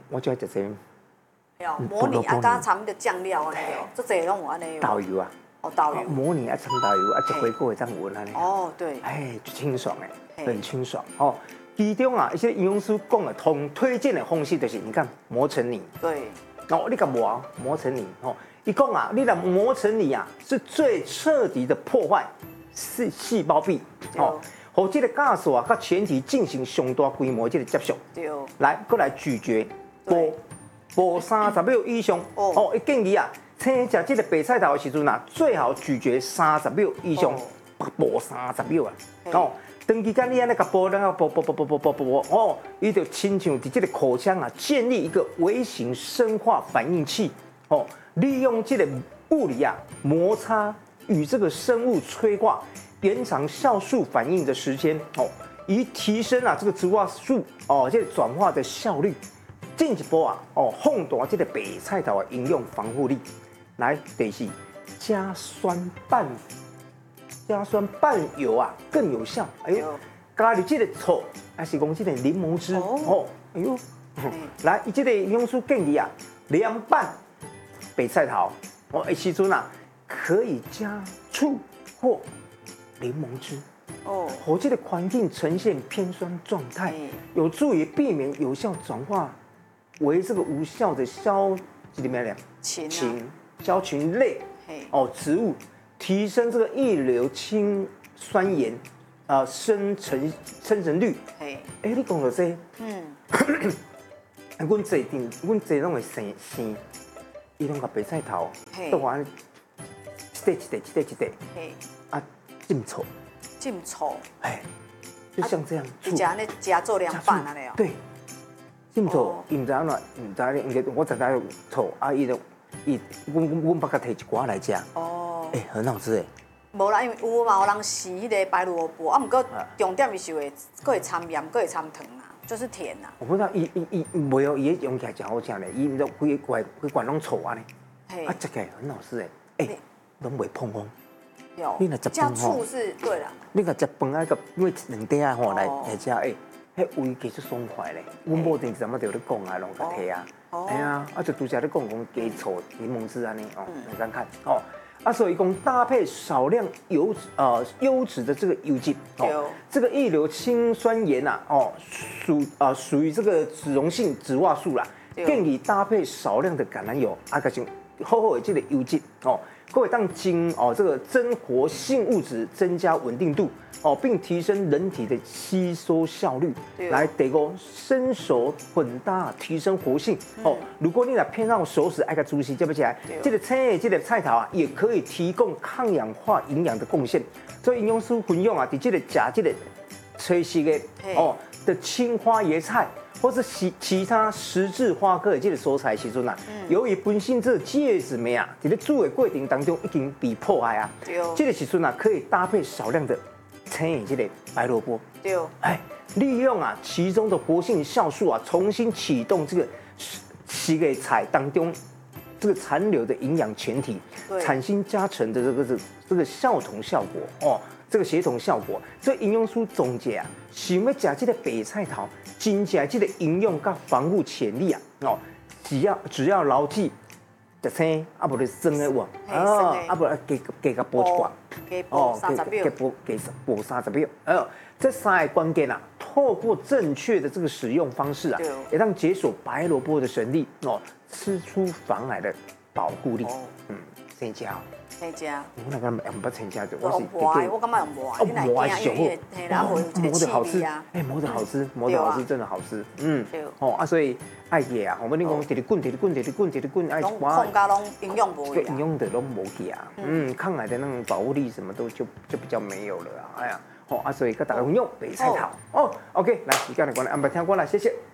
我就要食这。 模拟啊，加掺的酱料安尼哦，这侪拢有安尼哦。 导游啊。 哦，导游。 模拟啊，掺导游啊，一回锅会这样闻安尼。 哦，对。 哎，就清爽哎，很清爽哦。其中啊，一些营养师讲的推荐的方式就是，你看磨成泥。 对。 哦，你个磨成泥哦，一共啊，你的磨成泥啊，是最彻底的破坏细胞壁哦，和这个酵素啊，和前提进行上大规模这个接触。 对。 来，过来咀嚼，剥30秒以上哦，一建议啊，请食这个白菜头的时阵啊，最好咀嚼30秒以上，剥30秒啊，哦。长期间你安尼个剥，然后剥哦，伊就亲像伫这个口腔啊，建立一个微型生化反应器哦，利用这个物理啊摩擦与这个生物催化，延长酵素反应的时间哦，以提升啊这个植化素哦这个转化的效率。进一步啊哦，放大这个白菜头的营养防护力。来，第四，加酸拌油啊更有效。哎呦，加入这个醋，还是讲这个柠檬汁哦。哎呦，来，伊这个营养师建议啊，凉拌白菜头哦，时阵啊可以加醋或柠檬汁哦，和这个环境呈现偏酸状态，有助于避免有效转化为这个无效的消群类哦植物。提升这个异硫氰酸盐生成率。你讲到这，阮坐拢会生，伊拢甲白菜头，都完一块，啊，浸醋，就像这样。 你加那加做凉拌啊了。 对，浸醋，伊唔知安怎，唔知，我知影醋啊，阮捌甲摕一寡来食。很好吃哎。 无啦，因为有嘛，有人洗迄个白萝卜，啊，毋过重点是会，佫会掺盐，佫会掺糖啊，就是甜啊。 我不知道，伊袂哦，伊用起来真好食嘞，伊都规罐拢醋安尼，啊，食起来很好吃哎，拢袂碰风。 有。你加醋是对啦。 你若食饭啊，个买2碟啊吼来食迄胃其实爽快咧。阮某阵时嘛就咧讲啊，拢甲摕啊，哎呀，就拄则咧讲加醋、柠檬汁安尼哦，你看看哦。所以讲搭配少量优质的这个油脂哦，这个异硫氰酸盐呐属于这个脂溶性植化素啦，建议搭配少量的橄榄油加上厚的这个油脂哦，各位当这个增活性物质，增加稳定度哦，并提升人体的吸收效率。来，第五，生熟混搭，提升活性哦。如果你来偏好熟食，爱个猪心，接不起来，这个菜头啊，也可以提供抗氧化营养的贡献。所以营养师分享啊，伫这个食这个炊事的的青花椰菜。或是其他十字花科的这个蔬菜时阵啊，由于本身这个芥子酶啊，在煮的过程当中已经被破坏啊，这个时阵啊，可以搭配少量的青这个白萝卜，利用啊其中的活性酵素啊，重新启动这个个菜当中这个残留的营养前体，产生加成的这个效同效果哦。这个协同效果，所以营养师总结啊，想要食这个白菜头，增加这个营养跟防护潜力啊，哦，只要牢记，食青啊，不就是蒸的哇，啊不加个剥一寡，加剥30秒，这3个关键啊，透过正确的这个使用方式啊，也让解锁白萝卜的神力哦，吃出防癌的保护力，先加。 生食， 我那个唔捌生食的， 我感觉用磨，你来惊，因为然后磨的好吃，磨的好吃，真的好吃，所以爱个啊，我们你讲直直滚，爱控加拢营养无去， 营养的拢无去啊，抗癌的那种保护力什么都就比较没有了啊，哎呀，所以跟大家分享白菜头，OK， 来时间的关系，安排听过来，谢谢。